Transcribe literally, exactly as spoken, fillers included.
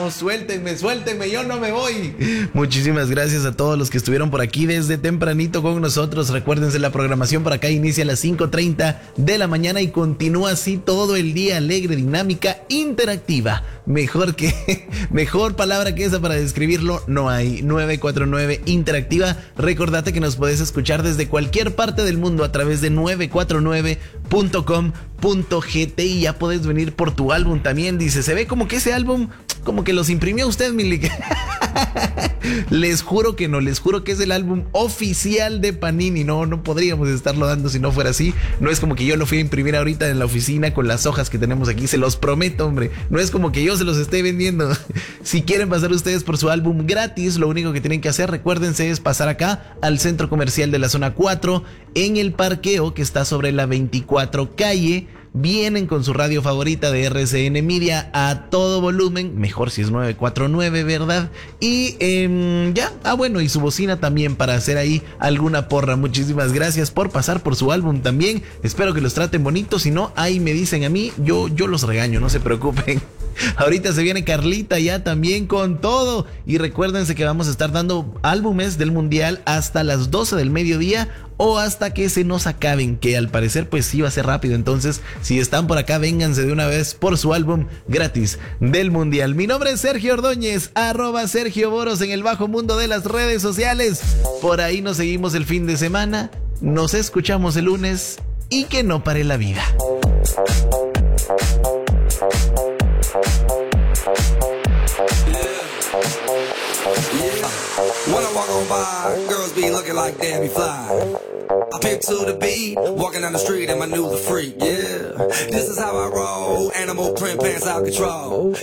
no, suéltenme, suéltenme, yo no me voy. Muchísimas gracias a todos los que estuvieron por aquí desde tempranito con nosotros. Recuérdense, la programación por acá inicia a las cinco treinta de la mañana y continúa así todo el día, alegre, dinámica, interactiva. Mejor que, mejor palabra que esa para describirlo no hay. nueve cuatro nueve interactiva. Recordate que nos puedes escuchar desde cualquier parte del mundo a través de nueve cuatro nueve punto com punto g t y ya puedes venir por tu álbum también. Dice, se ve como que ese álbum como que los imprimió usted, Milik. Les juro que no, les juro que es el álbum oficial de Panini. No, no podríamos estarlo dando si no fuera así. No es como que yo lo fui a imprimir ahorita en la oficina con las hojas que tenemos aquí, se los prometo, hombre. No es como que yo se los esté vendiendo. Si quieren pasar ustedes por su álbum gratis, lo único que tienen que hacer, recuérdense, es pasar acá al centro comercial de la zona cuatro, en el parqueo que está sobre la veinticuatro calle. Vienen con su radio favorita de R C N Media a todo volumen, mejor si es nueve cuatro nueve, ¿verdad? Y eh, ya, ah bueno, y su bocina también para hacer ahí alguna porra. Muchísimas gracias por pasar por su álbum también. Espero que los traten bonito, si no, ahí me dicen a mí, yo, yo los regaño, no se preocupen. Ahorita se viene Carlita ya también con todo. Y recuérdense que vamos a estar dando álbumes del mundial hasta las doce del mediodía o hasta que se nos acaben, que al parecer pues sí va a ser rápido. Entonces, si están por acá, vénganse de una vez por su álbum gratis del mundial. Mi nombre es Sergio Ordóñez, arroba Sergio Boros en el bajo mundo de las redes sociales. Por ahí nos seguimos el fin de semana, nos escuchamos el lunes y que no pare la vida. When I walk on by, girls be looking like Debbie Fly. I pick to the beat, walking down the street and my new the freak, yeah. This is how I roll, animal print pants out control.